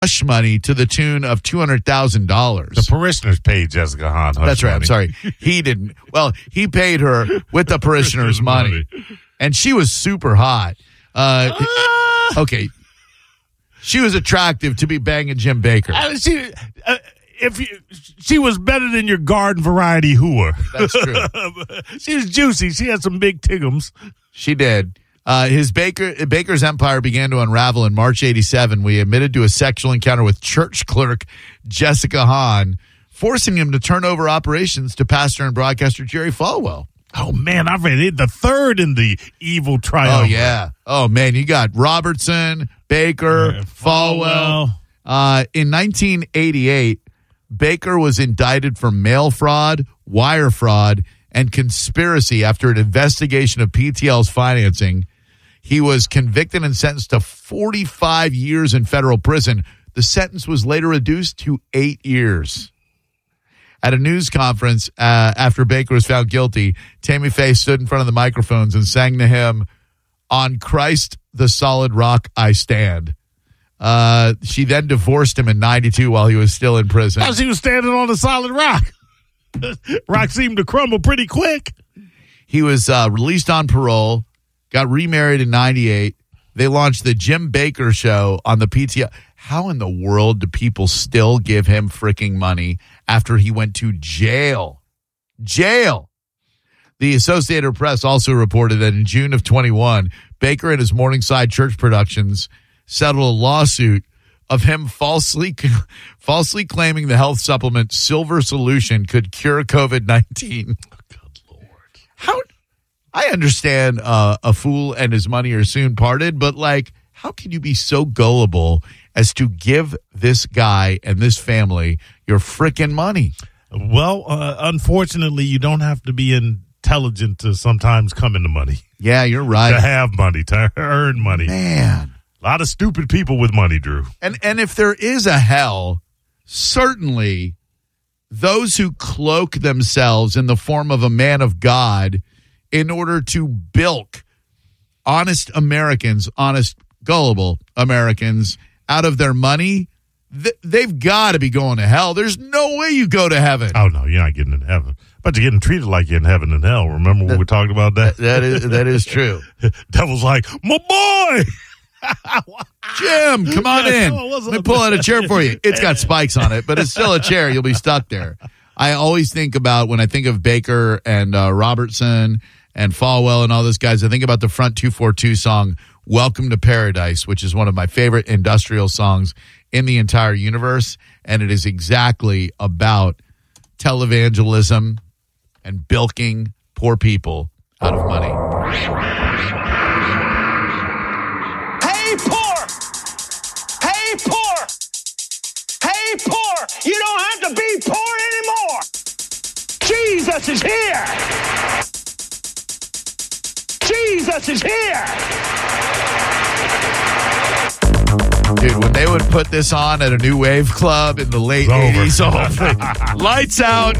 hush money to the tune of $200,000. The parishioners paid Jessica Hahn hush That's right. money. I'm sorry. He didn't. Well, he paid her with the parishioners' money. And she was super hot. Okay. She was attractive to be banging Jim Baker. She was better than your garden variety whore. That's true. She was juicy. She had some big tiggums. She did. Baker's empire began to unravel in March 87. We admitted to a sexual encounter with church clerk Jessica Hahn, forcing him to turn over operations to pastor and broadcaster Jerry Falwell. Oh, man, I read it. The third in the evil triumph. Oh, yeah. Oh, man, you got Robertson, Baker, Falwell. In 1988, Baker was indicted for mail fraud, wire fraud, and conspiracy after an investigation of PTL's financing. He was convicted and sentenced to 45 years in federal prison. The sentence was later reduced to 8 years. At a news conference after Baker was found guilty, Tammy Faye stood in front of the microphones and sang to him, "On Christ the solid rock I stand." She then divorced him in 92 while he was still in prison. She was standing on a solid rock. Rock seemed to crumble pretty quick. He was released on parole, got remarried in 98. They launched the Jim Baker Show on the PTL. How in the world do people still give him freaking money after he went to jail? Jail. The Associated Press also reported that in June of 21, Baker and his Morningside Church Productions settled a lawsuit of him falsely claiming the health supplement Silver Solution could cure COVID-19. Good Lord. How? I understand a fool and his money are soon parted, but like, how can you be so gullible as to give this guy and this family your frickin' money? Well, unfortunately, you don't have to be intelligent to sometimes come into money. Yeah, you're right. To have money, to earn money. Man. A lot of stupid people with money, Drew. And if there is a hell, certainly those who cloak themselves in the form of a man of God in order to bilk honest Americans, honest, gullible Americans out of their money, they've got to be going to hell. There's no way you go to heaven. Oh, no, you're not getting into heaven. But you're getting treated like you're in heaven and hell. Remember when we talked about that? That is true. Devil's like, my boy! Jim, come on in. Let me pull out a chair for you. It's got spikes on it, but it's still a chair. You'll be stuck there. I always think about, when I think of Baker and Robertson and Falwell and all those guys, I think about the Front 242 song, Welcome to Paradise, which is one of my favorite industrial songs in the entire universe. And it is exactly about televangelism and bilking poor people out of money. You don't have to be poor anymore. Jesus is here. Jesus is here. Dude, when they would put this on at a new wave club in the late 80s, lights out.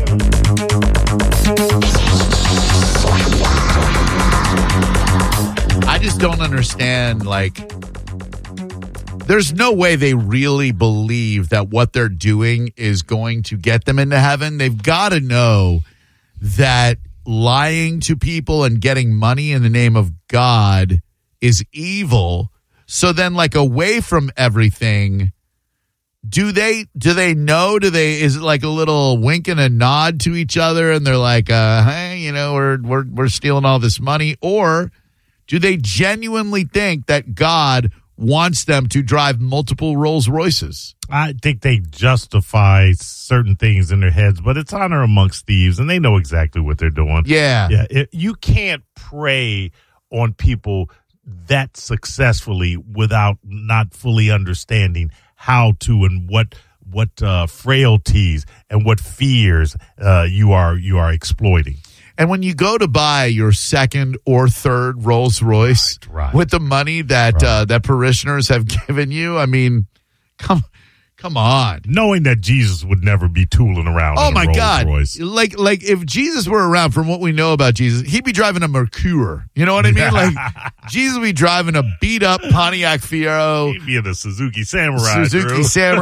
I just don't understand, like, there's no way they really believe that what they're doing is going to get them into heaven. They've got to know that lying to people and getting money in the name of God is evil. So then, like, away from everything, do they know? Is it like a little wink and a nod to each other, and they're like, hey, you know, we're stealing all this money? Or do they genuinely think that God wants them to drive multiple Rolls Royces? I think they justify certain things in their heads, but it's honor amongst thieves, and they know exactly what they're doing. Yeah. You can't prey on people that successfully without not fully understanding how to and what frailties and what fears you are exploiting. And when you go to buy your second or third Rolls Royce with the money that that parishioners have given you, I mean, come Come on. Knowing that Jesus would never be tooling around Oh in a my Rolls God. Royce. Like if Jesus were around, from what we know about Jesus, he'd be driving a Mercure. You know what I mean? Like Jesus would be driving a beat up Pontiac Fiero. He'd be in the Suzuki Samurai. Samurai.